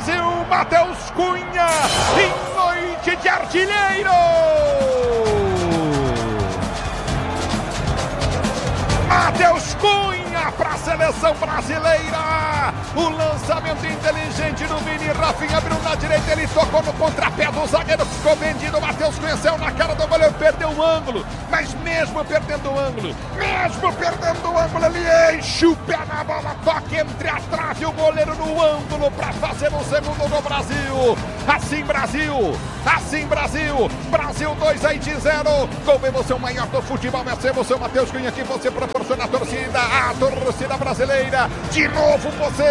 Brasil, Matheus Cunha, em noite de artilheiro! Matheus Cunha para a seleção brasileira. O lançamento inteligente do Vini. Rafinha abriu na direita, ele tocou no contrapé do zagueiro, ficou vendido. Matheus Cunha saiu na cara do goleiro, perdeu o ângulo. Mas mesmo perdendo o ângulo, ele enche o pé na bola, toca entre a trave e o goleiro no ângulo para fazer o segundo do Brasil. Assim Brasil, Brasil 2, Haiti 0. Como emoção maior do futebol, é ser você, Matheus Cunha, que você proporciona a torcida brasileira. De novo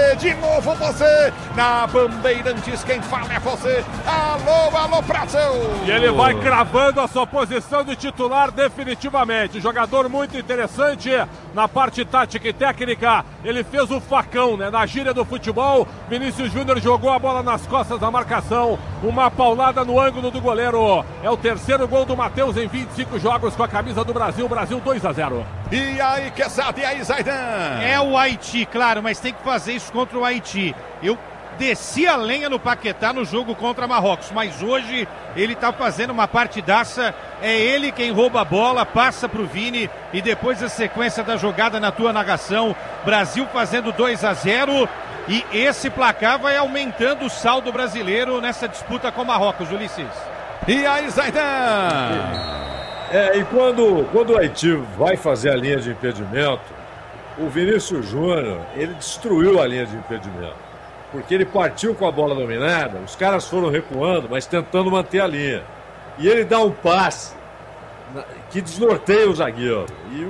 você, na Bandeirantes, quem fala é você. Alô, Brasil! E ele vai cravando a sua posição de titular definitivamente. Jogador muito interessante na parte tática e técnica. Ele fez o facão, né? Na gíria do futebol, Vinícius Júnior jogou a bola nas costas da marcação. Uma paulada no ângulo do goleiro. É o terceiro gol do Matheus em 25 jogos com a camisa do Brasil. Brasil 2-0. E aí, Quesada, e aí, Zaidan? É o Haiti, claro, mas tem que fazer isso contra o Haiti. Eu desci a lenha no Paquetá no jogo contra Marrocos, mas hoje ele tá fazendo uma partidaça. É ele quem rouba a bola, passa pro Vini e depois a sequência da jogada na tua narração. Brasil fazendo 2-0 e esse placar vai aumentando o saldo brasileiro nessa disputa com Marrocos, Ulisses. E aí, Zaidan? E quando o Haiti vai fazer a linha de impedimento, o Vinícius Júnior, ele destruiu a linha de impedimento. Porque ele partiu com a bola dominada, os caras foram recuando, mas tentando manter a linha. E ele dá um passe que desnorteia o zagueiro. E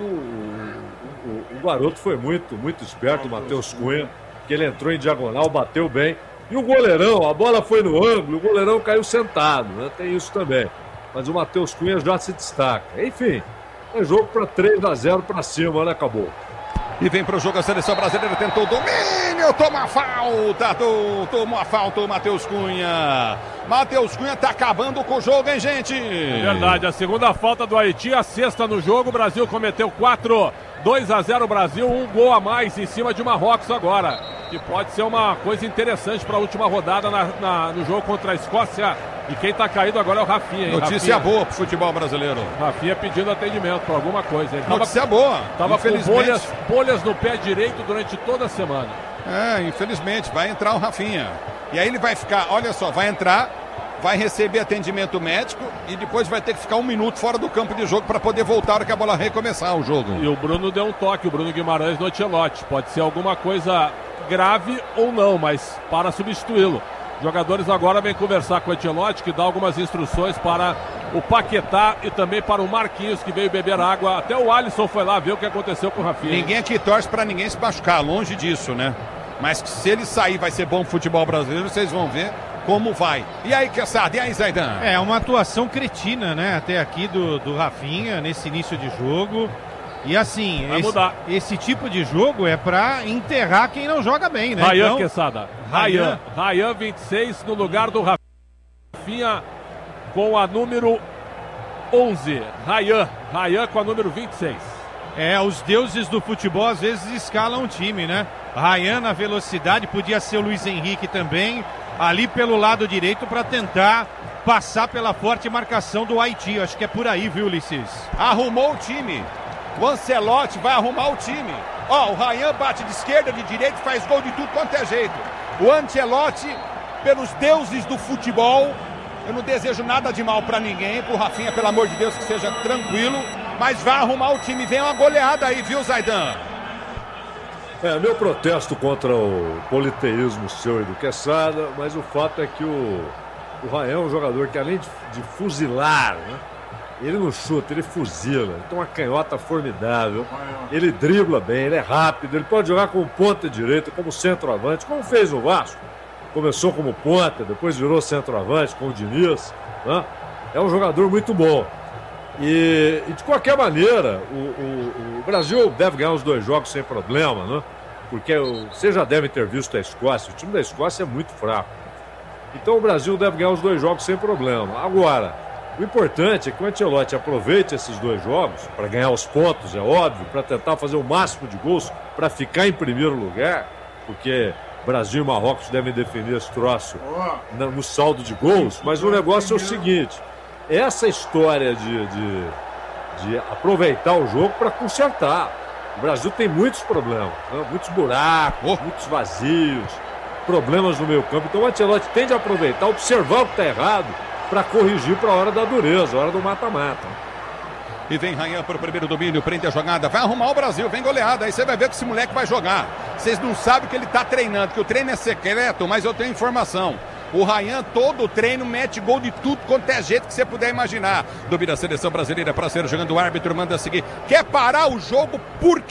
o garoto foi muito esperto, o Matheus Cunha, que ele entrou em diagonal, bateu bem. E o goleirão, a bola foi no ângulo, o goleirão caiu sentado, né? Tem isso também. Mas o Matheus Cunha já se destaca. Enfim, é jogo para 3-0 para cima, né? Acabou. E vem para o jogo a seleção brasileira, tentou o domínio, tomou a falta o Matheus Cunha. Matheus Cunha tá acabando com o jogo, hein, gente? É verdade, a segunda falta do Haiti, a sexta no jogo, o Brasil cometeu 4, 2-0 Brasil, um gol a mais em cima de Marrocos agora. Que pode ser uma coisa interessante para a última rodada no jogo contra a Escócia. E quem tá caído agora é o Rafinha, hein? Notícia boa pro futebol brasileiro. Rafinha pedindo atendimento por alguma coisa. Ele Notícia boa. Tava com bolhas no pé direito durante toda a semana. Infelizmente, vai entrar o Rafinha. E aí ele vai ficar, olha só, vai entrar, vai receber atendimento médico e depois vai ter que ficar 1 minuto fora do campo de jogo para poder voltar hora que a bola recomeçar o jogo. E o Bruno deu um toque, o Bruno Guimarães no Ancelotti. Pode ser alguma coisa grave ou não, mas para substituí-lo. Jogadores agora vêm conversar com o Ancelotti, que dá algumas instruções para o Paquetá e também para o Marquinhos, que veio beber água. Até o Alisson foi lá ver o que aconteceu com o Rafinha. Ninguém aqui torce para ninguém se machucar, longe disso, né? Mas se ele sair vai ser bom futebol brasileiro, vocês vão ver como vai. E aí, Quesada, e aí, Zaidan? É uma atuação cretina, né? Até aqui do Rafinha, nesse início de jogo. E assim, esse tipo de jogo é pra enterrar quem não joga bem, né? Rayan, Quesada. Rayan 26 no lugar do Rafinha com a número 11. Rayan com a número 26. Os deuses do futebol às vezes escalam o time, né? Rayan na velocidade, podia ser o Luiz Henrique também, ali pelo lado direito para tentar passar pela forte marcação do Haiti. Acho que é por aí, viu, Ulisses? Arrumou o time. O Ancelotti vai arrumar o time. O Rayan bate de esquerda, de direita, faz gol de tudo quanto é jeito. O Ancelotti, pelos deuses do futebol, eu não desejo nada de mal pra ninguém, pro Rafinha, pelo amor de Deus, que seja tranquilo, mas vai arrumar o time. Vem uma goleada aí, viu, Zaidan? Meu protesto contra o politeísmo seu e do Quesada, mas o fato é que o Rayan é um jogador que, além de fuzilar, né? Ele não chuta, ele fuzila, ele tem uma canhota formidável, ele dribla bem, ele é rápido, ele pode jogar como ponta direita, como centroavante, como fez o Vasco. Começou como ponta, depois virou centroavante com o Diniz, né? É um jogador muito bom. E de qualquer maneira, o Brasil deve ganhar os 2 jogos sem problema, né? Porque você já deve ter visto a Escócia, o time da Escócia é muito fraco. Então o Brasil deve ganhar os 2 jogos sem problema. Agora, o importante é que o Ancelotti aproveite esses 2 jogos para ganhar os pontos, é óbvio, para tentar fazer o máximo de gols para ficar em primeiro lugar, porque Brasil e Marrocos devem definir esse troço no saldo de gols, mas o negócio é o seguinte, essa história de aproveitar o jogo para consertar. O Brasil tem muitos problemas, né? Muitos buracos, muitos vazios, problemas no meio campo. Então o Ancelotti tem de aproveitar, observar o que está errado para corrigir para a hora da dureza, a hora do mata-mata. E vem Ryan para o primeiro domínio, prende a jogada, vai arrumar o Brasil, vem goleada, aí você vai ver que esse moleque vai jogar. Vocês não sabem que ele está treinando, que o treino é secreto, mas eu tenho informação. O Ryan, todo o treino, mete gol de tudo quanto é jeito que você puder imaginar. Domina a seleção brasileira para ser jogando, o árbitro manda seguir. Quer parar o jogo por quê?